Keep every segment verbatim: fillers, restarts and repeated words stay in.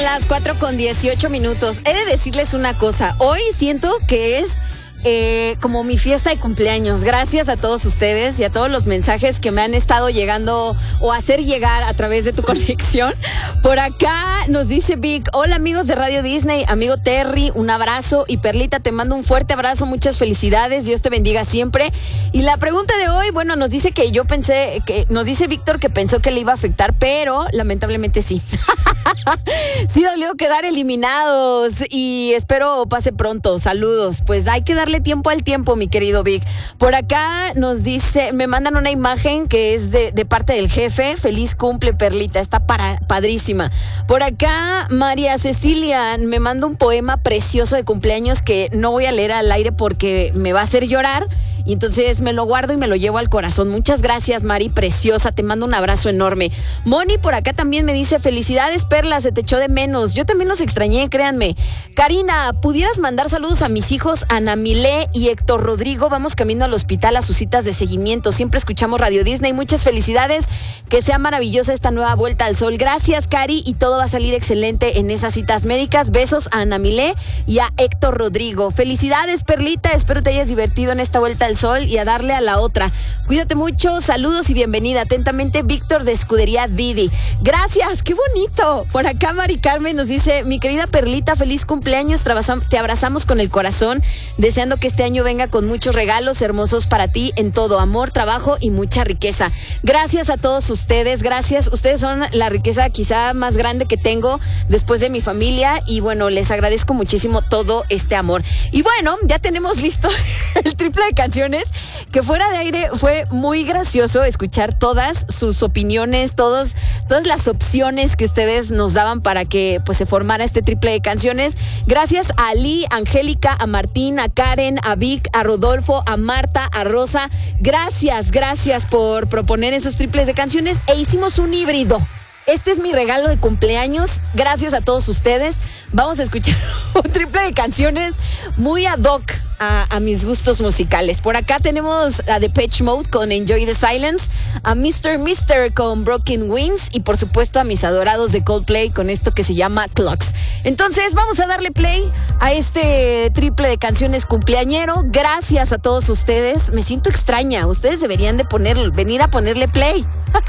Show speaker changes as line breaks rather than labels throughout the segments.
Las cuatro con dieciocho minutos. He de decirles una cosa. Hoy siento que es eh, como mi fiesta de cumpleaños. Gracias a todos ustedes y a todos los mensajes que me han estado llegando o hacer llegar a través de tu conexión. Por acá nos dice Vic: hola amigos de Radio Disney, amigo Terry, un abrazo. Y Perlita, te mando un fuerte abrazo, muchas felicidades, Dios te bendiga siempre. Y la pregunta de hoy, bueno, nos dice que yo pensé, que nos dice Víctor que pensó que le iba a afectar, pero lamentablemente sí. Sí dolió quedar eliminados y espero pase pronto. Saludos. Pues hay que darle tiempo al tiempo, mi querido Vic. Por acá nos dice, me mandan una imagen que es de, de parte del jefe. Feliz cumple, Perlita, está para, padrísima. Por acá María Cecilia me manda un poema precioso de cumpleaños que no voy a leer al aire porque me va a hacer llorar. Y entonces me lo guardo y me lo llevo al corazón. Muchas gracias, Mari, preciosa. Te mando un abrazo enorme. Moni por acá también me dice, felicidades, Perla, se te echó de menos. Yo también los extrañé, créanme. Karina, ¿pudieras mandar saludos a mis hijos Ana Milé y Héctor Rodrigo? Vamos camino al hospital a sus citas de seguimiento. Siempre escuchamos Radio Disney. Muchas felicidades. Que sea maravillosa esta nueva vuelta al sol. Gracias, Cari. Y todo va a salir excelente en esas citas médicas. Besos a Ana Milé y a Héctor Rodrigo. Felicidades, Perlita. Espero te hayas divertido en esta vuelta al sol y a darle a la otra. Cuídate mucho, saludos y bienvenida. Atentamente, Víctor de Escudería Didi. Gracias, qué bonito. Por acá Mari Carmen nos dice, mi querida Perlita, feliz cumpleaños, te abrazamos con el corazón, deseando que este año venga con muchos regalos hermosos para ti en todo, amor, trabajo y mucha riqueza. Gracias a todos ustedes, gracias, ustedes son la riqueza quizá más grande que tengo después de mi familia y bueno, les agradezco muchísimo todo este amor. Y bueno, ya tenemos listo el triple de canciones, que fuera de aire fue muy gracioso escuchar todas sus opiniones, todos, todas las opciones que ustedes nos daban para que pues se formara este triple de canciones. Gracias a Ali, a Angélica, a Martín, a Karen, a Vic, a Rodolfo, a Marta, a Rosa. Gracias, gracias por proponer esos triples de canciones e hicimos un híbrido. Este es mi regalo de cumpleaños. Gracias a todos ustedes. Vamos a escuchar un triple de canciones muy ad hoc a, a mis gustos musicales. Por acá tenemos a Depeche Mode con Enjoy the Silence, a mister mister con Broken Wings y por supuesto a mis adorados de Coldplay con esto que se llama Clocks. Entonces vamos a darle play a este triple de canciones cumpleañero. Gracias a todos ustedes. Me siento extraña. Ustedes deberían de poner, venir a ponerle play.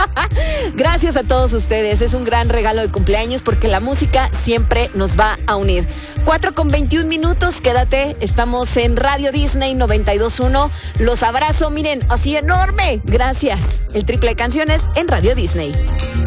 Gracias a todos ustedes. Es un gran regalo de cumpleaños porque la música siempre nos va a unir. cuatro con veintiún minutos, quédate. Estamos en Radio Disney noventa y dos punto uno. Los abrazo, miren, así enorme. Gracias. El triple de canciones en Radio Disney.